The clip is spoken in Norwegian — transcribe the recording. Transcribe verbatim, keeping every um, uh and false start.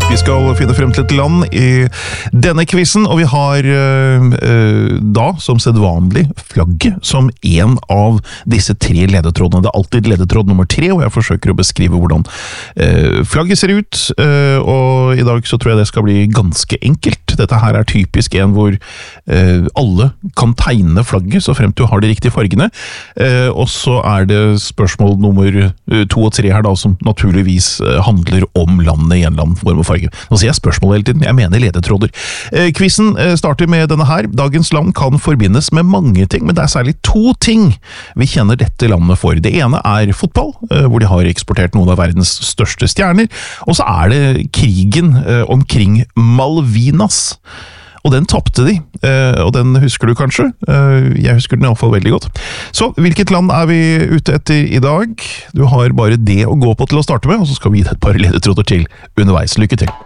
Vi skal finne frem til et land i denne quizen, og vi har uh, da, som sedvanlig, flagget som en av disse tre ledetrådene. Det er alltid ledetråd nummer tre, og jeg forsøker å beskrive hvordan uh, flagget ser ut, uh, og i dag så tror jeg det skal bli ganske enkelt. Dette her er typisk en hvor uh, alle kan tegne flagget, så fremt du har de riktige fargene, uh, og så er det spørsmål nummer uh, to og tre her da, som naturligvis uh, handler om landet i en land form og farge. Nå sier jeg spørsmål hele tiden, jeg mener ledetråder. Eh, quizen eh, starter med denne her. Dagens land kan forbindes med mange ting, men det er særlig to ting vi kjenner dette landet for. Det ene er fotball, eh, hvor de har eksportert noen av verdens største stjerner, og så er det krigen eh, omkring Malvinas. Og den tappte de, eh, og den husker du kanskje. Eh, jeg husker den i alle fall veldig godt. Så, hvilket land er vi ute etter i dag? Du har bare det å gå på til å starte med, og så skal vi gi deg et par ledetråder til underveis. Lykke til!